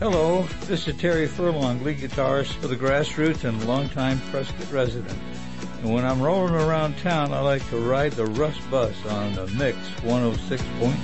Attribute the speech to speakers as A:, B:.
A: Hello, this is Terry Furlong, lead guitarist for the Grassroots and longtime Prescott resident. And when I'm rolling around town, I like to ride the Russ Bus on the Mix 106.9.